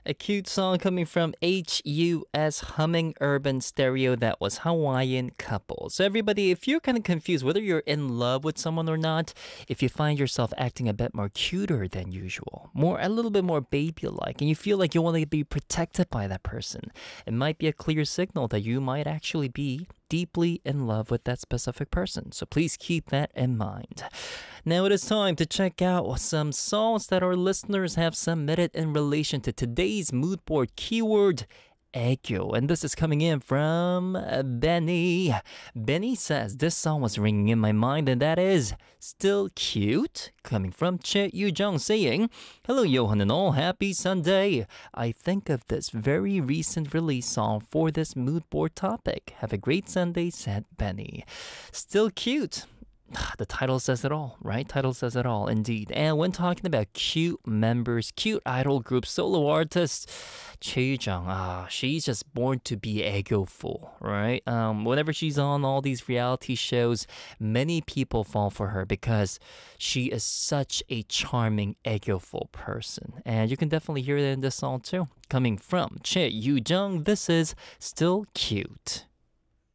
A cute song coming from HUS Humming Urban Stereo. That was Hawaiian Couple. So, everybody, if you're kind of confused whether you're in love with someone or not, if you find yourself acting a bit more cuter than usual, a little bit more baby like, and you feel like you want to be protected by that person, it might be a clear signal that you might actually be deeply in love with that specific person. So please keep that in mind. Now it is time to check out some songs that our listeners have submitted in relation to today's mood board keyword, Aegyo. And this is coming in from Benny. Benny says, this song was ringing in my mind, and that is Still Cute, coming from Che Yu-jung saying, hello Johan and all, happy Sunday. I think of this very recent release song for this mood board topic. Have a great Sunday, said Benny. Still Cute. The title says it all, right? Title says it all, indeed. And when talking about cute members, cute idol groups, solo artists, Choi Jung, she's just born to be Aegyo-ful, right? Whenever she's on all these reality shows, many people fall for her because she is such a charming Aegyo-ful person. And you can definitely hear that in this song too. Coming from Che Yu-jung, this is Still Cute.